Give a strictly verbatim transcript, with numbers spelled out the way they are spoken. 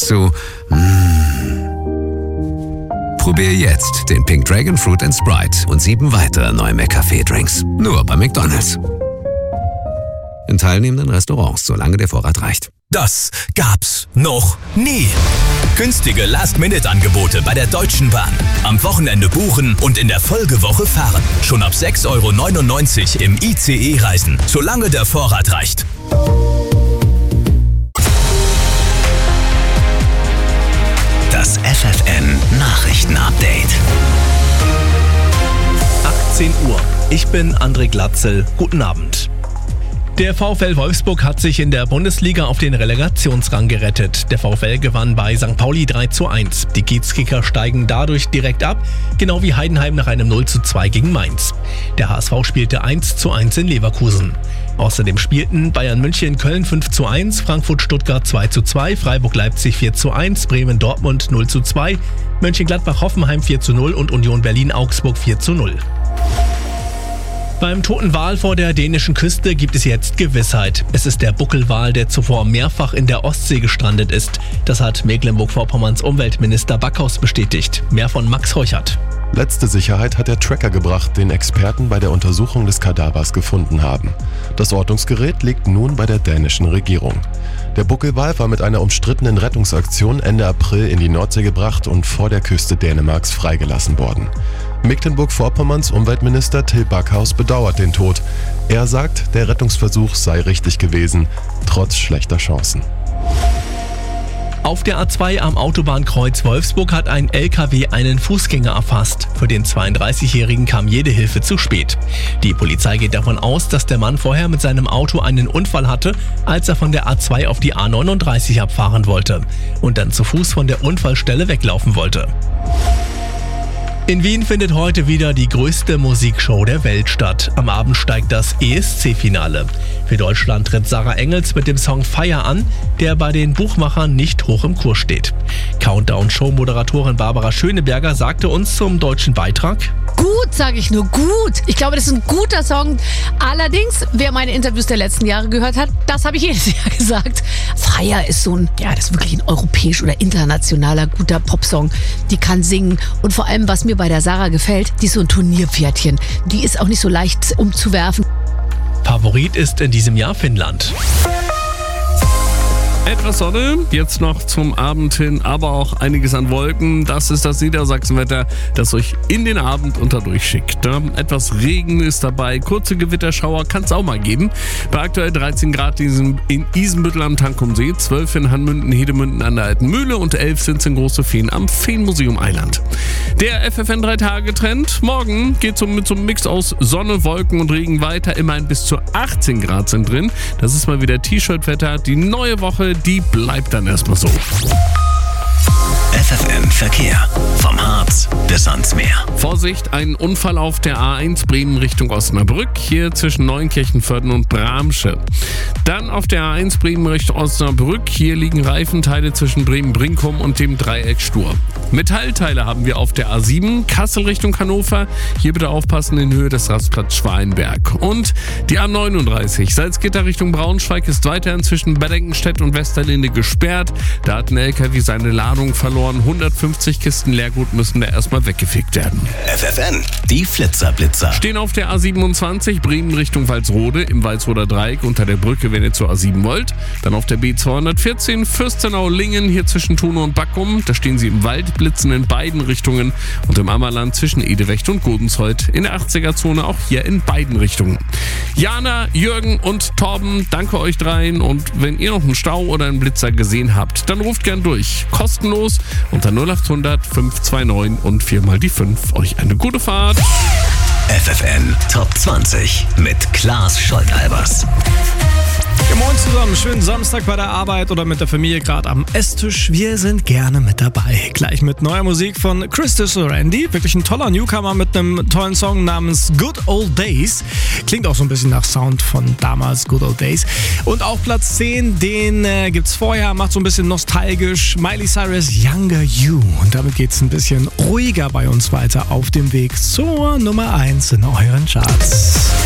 dazu, mmh. Probier jetzt den Pink Dragon Fruit and Sprite und sieben weitere neue McCafé-Drinks. Nur bei McDonald's. In teilnehmenden Restaurants, solange der Vorrat reicht. Das gab's noch nie. Günstige Last-Minute-Angebote bei der Deutschen Bahn. Am Wochenende buchen und in der Folgewoche fahren. Schon ab sechs Euro neunundneunzig im I C E reisen, solange der Vorrat reicht. Das F F N-Nachrichten-Update. achtzehn Uhr. Ich bin André Glatzel. Guten Abend. Der VfL Wolfsburg hat sich in der Bundesliga auf den Relegationsrang gerettet. Der VfL gewann bei Sankt Pauli drei zu eins. Die Kiezkicker steigen dadurch direkt ab, genau wie Heidenheim nach einem null zu zwei gegen Mainz. Der H S V spielte eins zu eins in Leverkusen. Außerdem spielten Bayern München Köln fünf zu eins, Frankfurt Stuttgart zwei zu zwei, Freiburg Leipzig vier zu eins, Bremen Dortmund null zu zwei, Mönchengladbach Hoffenheim vier zu null und Union Berlin Augsburg vier zu null. Beim toten Wal vor der dänischen Küste gibt es jetzt Gewissheit. Es ist der Buckelwal, der zuvor mehrfach in der Ostsee gestrandet ist. Das hat Mecklenburg-Vorpommerns Umweltminister Backhaus bestätigt. Mehr von Max Heuchert. Letzte Sicherheit hat der Tracker gebracht, den Experten bei der Untersuchung des Kadavers gefunden haben. Das Ortungsgerät liegt nun bei der dänischen Regierung. Der Buckelwal war mit einer umstrittenen Rettungsaktion Ende April in die Nordsee gebracht und vor der Küste Dänemarks freigelassen worden. Mecklenburg-Vorpommerns Umweltminister Till Backhaus bedauert den Tod. Er sagt, der Rettungsversuch sei richtig gewesen, trotz schlechter Chancen. Auf der A zwei am Autobahnkreuz Wolfsburg hat ein L K W einen Fußgänger erfasst. Für den zweiunddreißigjährigen kam jede Hilfe zu spät. Die Polizei geht davon aus, dass der Mann vorher mit seinem Auto einen Unfall hatte, als er von der A zwei auf die A neununddreißig abfahren wollte und dann zu Fuß von der Unfallstelle weglaufen wollte. In Wien findet heute wieder die größte Musikshow der Welt statt. Am Abend steigt das E S C-Finale. Für Deutschland tritt Sarah Engels mit dem Song Fire an, der bei den Buchmachern nicht hoch im Kurs steht. Countdown-Show-Moderatorin Barbara Schöneberger sagte uns zum deutschen Beitrag: Gut, sage ich nur, gut. Ich glaube, das ist ein guter Song. Allerdings, wer meine Interviews der letzten Jahre gehört hat, das habe ich jedes Jahr gesagt. Fire ist so ein, ja, das ist wirklich ein europäisch oder internationaler guter Popsong. Die kann singen und vor allem, was mir bei der Sarah gefällt, die ist so ein Turnierpferdchen. Die ist auch nicht so leicht umzuwerfen. Favorit ist in diesem Jahr Finnland. Etwas Sonne, jetzt noch zum Abend hin, aber auch einiges an Wolken. Das ist das Niedersachsenwetter, das euch in den Abend unter durchschickt. Etwas Regen ist dabei, kurze Gewitterschauer kann es auch mal geben. Bei aktuell dreizehn Grad in Isenbüttel am Tankumsee, zwölf in Hanmünden, Hedemünden an der Alten Mühle und elf sind es in Große Feen am Feenmuseum Eiland. Der F F N drei Tage Trend. Morgen geht es mit so einem Mix aus Sonne, Wolken und Regen weiter. Immerhin bis zu achtzehn Grad sind drin. Das ist mal wieder T-Shirt-Wetter. Die neue Woche, die bleibt dann erstmal so. F F N Verkehr. Vom Harz bis ans Meer. Vorsicht, ein Unfall auf der A eins Bremen Richtung Osnabrück, hier zwischen Neunkirchenviertel und Bramsche. Dann auf der A eins Bremen Richtung Osnabrück, hier liegen Reifenteile zwischen Bremen-Brinkum und dem Dreieck Stur. Metallteile haben wir auf der A sieben, Kassel Richtung Hannover, hier bitte aufpassen in Höhe des Rastplatz Schwalenberg. Und die A neununddreißig, Salzgitter Richtung Braunschweig ist weiterhin zwischen Bedenkenstedt und Westerlinde gesperrt. Da hat ein L K W seine Ladung verloren, hundertfünfzig Kisten Leergut müssen da erstmal weggefegt werden. F F N, die Flitzerblitzer. Stehen auf der A siebenundzwanzig, Bremen Richtung Walsrode, im Walsroder Dreieck unter der Brücke, wenn ihr zur A sieben wollt. Dann auf der B zweihundertvierzehn, Fürstenau-Lingen, hier zwischen Thuno und Backum. Da stehen sie im Wald, blitzen in beiden Richtungen. Und im Ammerland zwischen Edewecht und Godensholt in der achtziger-Zone, auch hier in beiden Richtungen. Jana, Jürgen und Torben, danke euch dreien. Und wenn ihr noch einen Stau oder einen Blitzer gesehen habt, dann ruft gern durch. Kostenlos unter null achthundert fünf zwei neun und viermal die fünf. Euch eine gute Fahrt. F F N Top zwanzig mit Klaas Scholtalbers. Ja, moin zusammen, schönen Samstag bei der Arbeit oder mit der Familie gerade am Esstisch. Wir sind gerne mit dabei. Gleich mit neuer Musik von Christus Randy. Wirklich ein toller Newcomer mit einem tollen Song namens Good Old Days. Klingt auch so ein bisschen nach Sound von damals, Good Old Days. Und auch Platz zehn, den äh, gibt's vorher, macht so ein bisschen nostalgisch. Miley Cyrus, Younger You. Und damit geht's ein bisschen ruhiger bei uns weiter auf dem Weg zur Nummer eins in euren Charts.